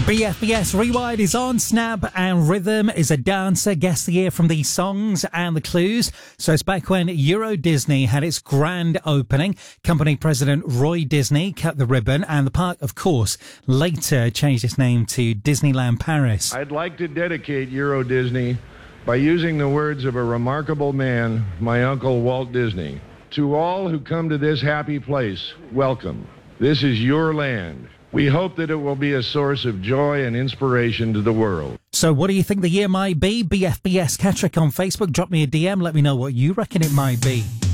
BFBS Rewired is on. Snap and Rhythm is a dancer. Guess the year from these songs and the clues. So it's back when Euro Disney had its grand opening. Company president Roy Disney cut the ribbon, and the park, of course, later changed its name to Disneyland Paris. I'd like to dedicate Euro Disney by using the words of a remarkable man, my uncle Walt Disney. To all who come to this happy place, welcome. This is your land. We hope that it will be a source of joy and inspiration to the world. So what do you think the year might be? BFBS Cattrick on Facebook. Drop me a DM. Let me know what you reckon it might be.